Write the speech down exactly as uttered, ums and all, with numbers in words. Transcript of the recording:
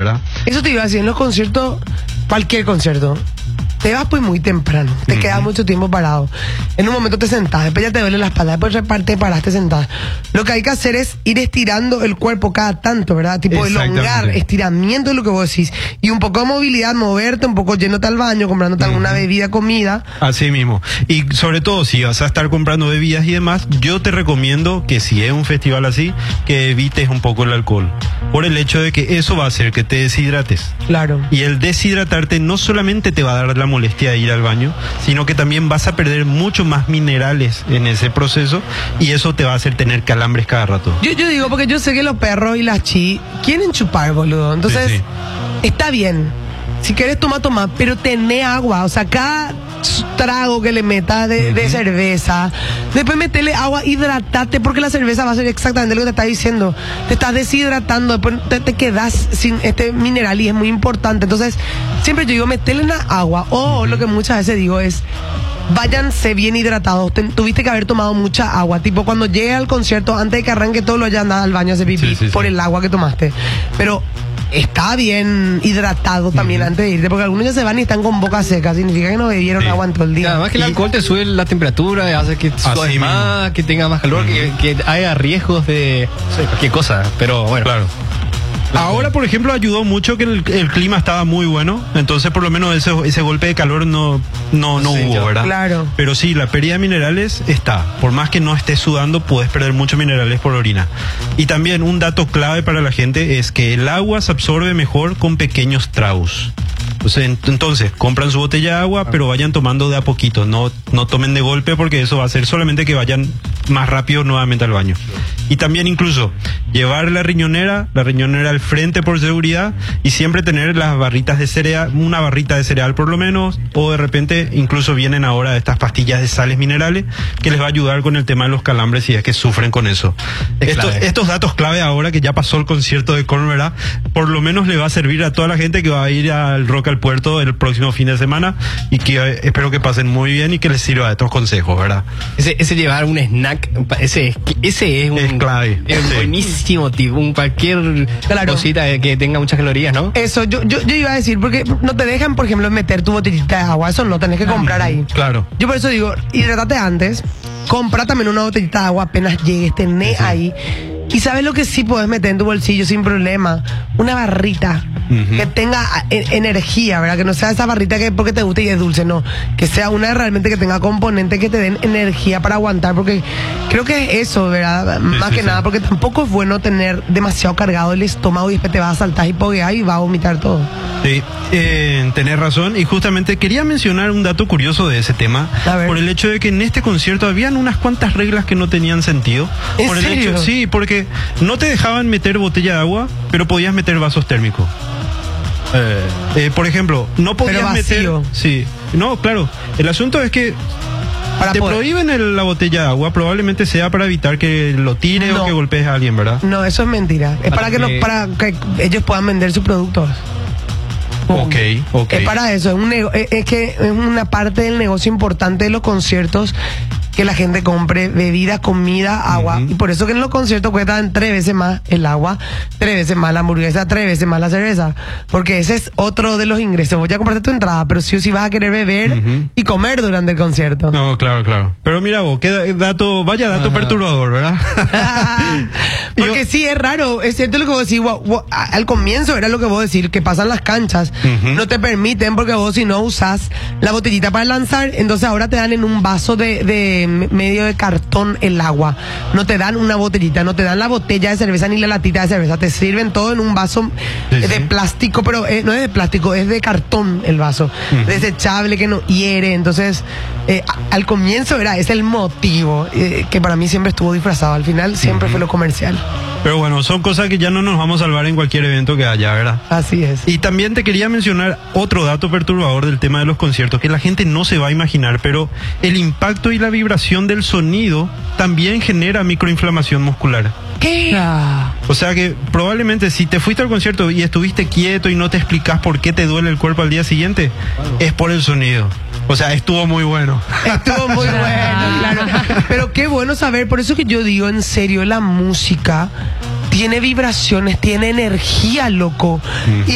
¿verdad? Eso te iba a decir, en los conciertos, cualquier concierto, te vas pues muy temprano, te uh-huh. quedas mucho tiempo parado. En un momento te sentás, después ya te duele la espalda, después reparte, paras, te sentás. Lo que hay que hacer es ir estirando el cuerpo cada tanto, ¿verdad? Tipo elongar, estiramiento es lo que vos decís. Y un poco de movilidad, moverte, un poco yéndote al baño, comprándote uh-huh. alguna bebida, comida. Así mismo. Y sobre todo, si vas a estar comprando bebidas y demás, yo te recomiendo que si es un festival así, que evites un poco el alcohol. Por el hecho de que eso va a hacer que te deshidrates. Claro. Y el deshidratarte no solamente te va a dar la molestia de ir al baño, sino que también vas a perder mucho más minerales en ese proceso y eso te va a hacer tener calambres cada rato. Yo, yo digo, porque yo sé que los perros y las chi quieren chupar, boludo. Entonces, sí, sí. está bien. Si quieres tomar, toma, pero tené agua. O sea, cada trago que le metas de, uh-huh. de cerveza, después metele agua, hidratate, porque la cerveza va a ser exactamente lo que te está diciendo. Te estás deshidratando, después te, te quedas sin este mineral y es muy importante. Entonces, siempre yo digo, metele en agua. O uh-huh. lo que muchas veces digo es, váyanse bien hidratados. Ten, tuviste que haber tomado mucha agua. Tipo, cuando llegue al concierto, antes de que arranque todo, lo hayas andado al baño a hacer pipí sí, sí, por sí. el agua que tomaste. Pero está bien hidratado también uh-huh. antes de irte, porque algunos ya se van y están con boca seca, significa que no bebieron sí. agua en todo el día. Además que el alcohol te sube la temperatura, hace que sudes más, que tenga más calor, uh-huh. que, que haya riesgos de sí. qué cosa, pero bueno. Claro. Ahora, por ejemplo, ayudó mucho que el, el clima estaba muy bueno, entonces por lo menos ese, ese golpe de calor no, no, no sí, hubo, ¿verdad? Claro. Pero sí, la pérdida de minerales está. Por más que no estés sudando, puedes perder muchos minerales por orina. Y también un dato clave para la gente es que el agua se absorbe mejor con pequeños tragos. Entonces, compran su botella de agua, pero vayan tomando de a poquito, no, no tomen de golpe, porque eso va a hacer solamente que vayan más rápido nuevamente al baño. Y también incluso llevar la riñonera, la riñonera al frente por seguridad, y siempre tener las barritas de cereal, una barrita de cereal por lo menos, o de repente incluso vienen ahora estas pastillas de sales minerales que les va a ayudar con el tema de los calambres si es que sufren con eso. Estos, estos datos clave ahora que ya pasó el concierto de Korn, ¿verdad? Por lo menos le va a servir a toda la gente que va a ir al Rock al Puerto el próximo fin de semana, y que eh, espero que pasen muy bien y que les sirva de estos consejos, ¿verdad? Ese, ese llevar un snack, ese, ese es un es clave. Es sí. buenísimo, tipo, un cualquier claro. cosita que tenga muchas calorías, ¿no? Eso, yo, yo, yo iba a decir, porque no te dejan, por ejemplo, meter tu botellita de agua, eso no tenés que comprar ahí. Claro. Yo por eso digo, hidratate antes, compra también una botellita de agua apenas llegues, tenés sí. ahí. Y sabes lo que sí puedes meter en tu bolsillo sin problema, una barrita uh-huh. que tenga e- energía, ¿verdad? Que no sea esa barrita que porque te guste y es dulce, no, que sea una realmente que tenga componentes que te den energía para aguantar, porque creo que es eso, ¿verdad? Sí, Más sí, que sí. nada, porque tampoco es bueno tener demasiado cargado el estómago y después te vas a saltar y poguear y vas a vomitar todo. Sí, eh, tenés razón, y justamente quería mencionar un dato curioso de ese tema, por el hecho de que en este concierto habían unas cuantas reglas que no tenían sentido. ¿En por el serio? hecho, sí, porque no te dejaban meter botella de agua, pero podías meter vasos térmicos. Eh, eh, por ejemplo, no podías meter. Sí, no, claro. El asunto es que para te poder. prohíben el, la botella de agua, probablemente sea para evitar que lo tire no. o que golpees a alguien, ¿verdad? No, eso es mentira. Es para, para que, que... No, para que ellos puedan vender sus productos. Ok, ok. Es para eso, es, un nego- es, es que es una parte del negocio importante de los conciertos, que la gente compre bebidas, comida, agua. Uh-huh. Y por eso que en los conciertos cuestan tres veces más el agua, tres veces más la hamburguesa, tres veces más la cerveza. Porque ese es otro de los ingresos. Voy a comprarte tu entrada, pero sí o sí vas a querer beber uh-huh. y comer durante el concierto. No, claro, claro. Pero mira vos, qué dato, vaya dato uh-huh. perturbador, ¿verdad? Porque Yo... sí, es raro. Es cierto lo que vos decís. Wow, wow, al comienzo era lo que vos decís, que pasan las canchas. Uh-huh. No te permiten, porque vos si no usas la botellita para lanzar, entonces ahora te dan en un vaso de... de medio de cartón el agua, no te dan una botellita, no te dan la botella de cerveza ni la latita de cerveza, te sirven todo en un vaso sí, de sí. plástico, pero eh, no es de plástico, es de cartón el vaso, uh-huh. desechable, que no hiere. Entonces eh, a, al comienzo era, es el motivo eh, que para mí siempre estuvo disfrazado, al final siempre uh-huh. fue lo comercial. Pero bueno, son cosas que ya no nos vamos a salvar en cualquier evento que haya, ¿verdad? Así es. Y también te quería mencionar otro dato perturbador del tema de los conciertos, que la gente no se va a imaginar, pero el impacto y la vibración del sonido también genera microinflamación muscular. ¿Qué? Ah. O sea que probablemente si te fuiste al concierto y estuviste quieto y no te explicas por qué te duele el cuerpo al día siguiente, claro. es por el sonido. O sea, estuvo muy bueno. Estuvo muy bueno, claro. Pero qué bueno saber, por eso que yo digo, en serio, la música tiene vibraciones, tiene energía, loco. Mm. Y